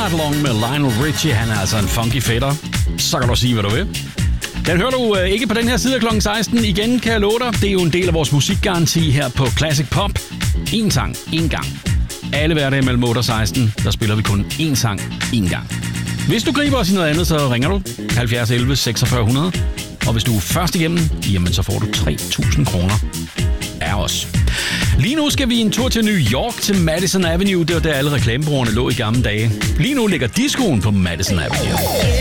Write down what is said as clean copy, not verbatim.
Right Along med Lionel Richie. Han er altså en funky fætter. Så kan du sige, hvad du vil. Den hører du ikke på den her side af klokken 16. Igen kan jeg love dig. Det er jo en del af vores musikgaranti her på Classic Pop. En sang, en gang. Alle hverdage mellem 8 og 16, der spiller vi kun én sang, én gang. Hvis du griber os i noget andet, så ringer du 70 11 4600. Og hvis du er først igennem, jamen så får du 3.000 kroner af os. Lige nu skal vi en tur til New York, til Madison Avenue. Det var der alle reklamebureauerne lå i gamle dage. Lige nu ligger discoen på Madison Avenue.